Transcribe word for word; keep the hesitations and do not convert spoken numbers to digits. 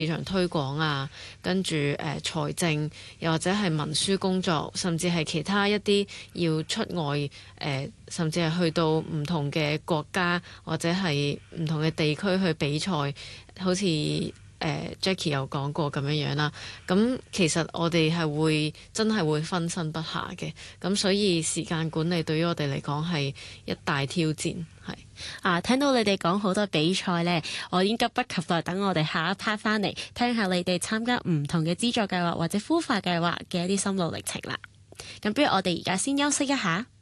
市場推廣啊，跟住誒、呃、財政，又或者係文書工作，甚至係其他一啲要出外誒、呃，甚至係去到唔同嘅國家或者係唔同嘅地區去比賽，好似誒、呃、Jackie 有講過咁樣樣啦。咁其實我哋係會真係會分身不下嘅，咁所以時間管理對於我哋嚟講係一大挑戰，係。 啊，聽到你哋講好多比賽呢，我已經急不及待等我哋下一 part 翻嚟聽下你哋參加唔同嘅資助計劃或者孵化計劃嘅一啲心路歷程啦。咁不如我哋而家先休息一下。